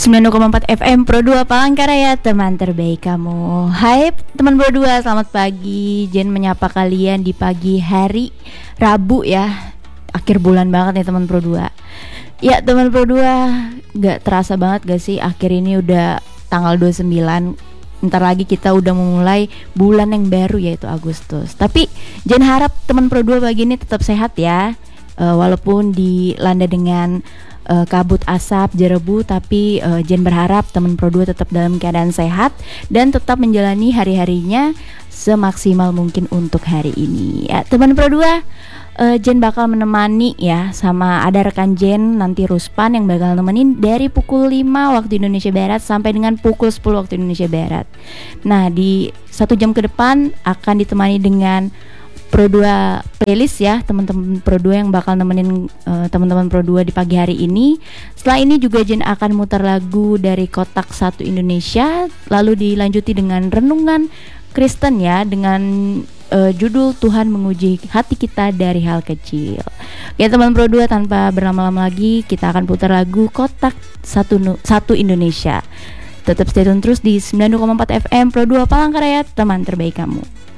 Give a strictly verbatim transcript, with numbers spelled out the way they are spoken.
sembilan koma empat F M Pro dua Palangkaraya, teman terbaik kamu. Hai teman Pro dua, selamat pagi. Jen menyapa kalian di pagi hari Rabu ya. Akhir bulan banget nih teman Pro dua. Ya teman Pro dua, gak terasa banget gak sih akhir ini udah tanggal dua puluh sembilan. Ntar lagi kita udah memulai bulan yang baru yaitu Agustus. Tapi Jen harap teman Pro dua pagi ini tetap sehat ya. uh, Walaupun dilanda dengan Uh, kabut asap, jerebu, tapi uh, Jen berharap teman Pro dua tetap dalam keadaan sehat dan tetap menjalani hari-harinya semaksimal mungkin untuk hari ini. Ya, teman Pro dua, uh, Jen bakal menemani ya, sama ada rekan Jen nanti Ruspan yang bakal nemenin dari pukul lima waktu Indonesia Barat sampai dengan pukul sepuluh waktu Indonesia Barat. Nah, di satu jam ke depan akan ditemani dengan Pro dua playlist ya, teman-teman Pro dua yang bakal nemenin uh, teman-teman Pro dua di pagi hari ini. Setelah ini juga Jen akan mutar lagu dari Kotak Satu Indonesia, lalu dilanjuti dengan renungan Kristen ya, dengan uh, judul Tuhan Menguji Hati Kita Dari Hal Kecil. Ya teman Pro dua, tanpa berlama-lama lagi kita akan putar lagu Kotak Satu, Satu Indonesia. Tetap stay tune terus di sembilan koma empat F M Pro dua Palangkaraya, teman terbaik kamu.